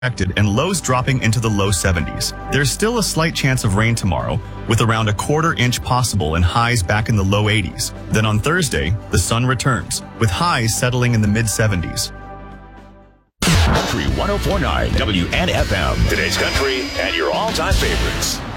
and lows dropping into the low 70s. There's still a slight chance of rain tomorrow, with around a quarter-inch possible and highs back in the low 80s. Then on Thursday, the sun returns, with highs settling in the mid-70s. Country 104.9 WNFM. Today's country and your all-time favorites.